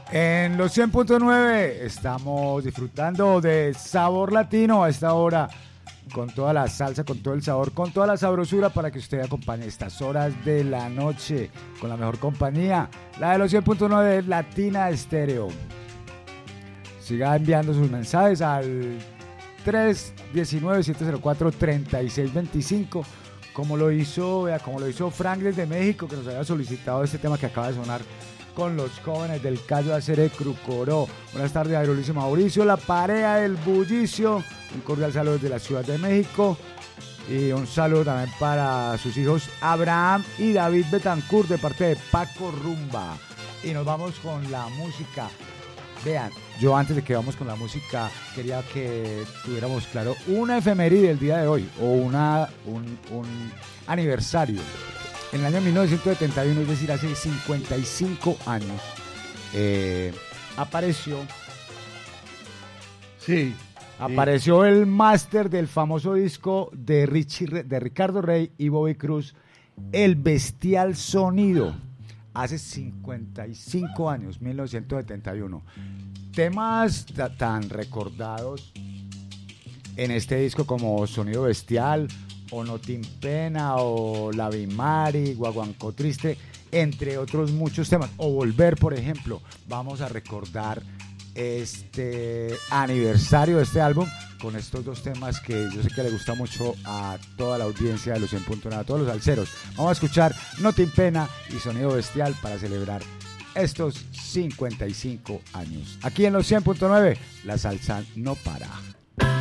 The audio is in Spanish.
En los 100.9 estamos disfrutando de sabor latino a esta hora, con toda la salsa, con todo el sabor, con toda la sabrosura para que usted acompañe estas horas de la noche con la mejor compañía, la de los 100.9 Latina Estéreo. Siga enviando sus mensajes al 319-704-3625, como lo hizo Frank desde México, que nos había solicitado este tema que acaba de sonar con los jóvenes del Cayo Acere Crucoró. Buenas tardes, Jairo Luis y Mauricio, la pareja del bullicio. Un cordial saludo desde la Ciudad de México. Y un saludo también para sus hijos Abraham y David Betancourt de parte de Paco Rumba. Y nos vamos con la música. Vean, yo antes de que vamos con la música quería que tuviéramos claro una efeméride del día de hoy o un aniversario. En el año 1971, es decir, hace 55 años, apareció el máster del famoso disco de Ricardo Rey y Bobby Cruz, El Bestial Sonido, hace 55 años, 1971. Temas tan recordados en este disco como Sonido Bestial, o No Te Pena, o La Bimari, Guaguancó Triste, entre otros muchos temas. O Volver, por ejemplo. Vamos a recordar este aniversario de este álbum con estos dos temas que yo sé que le gusta mucho a toda la audiencia de los 100.9, a todos los salseros. Vamos a escuchar No Te Pena y Sonido Bestial para celebrar estos 55 años. Aquí en los 100.9, la salsa no para.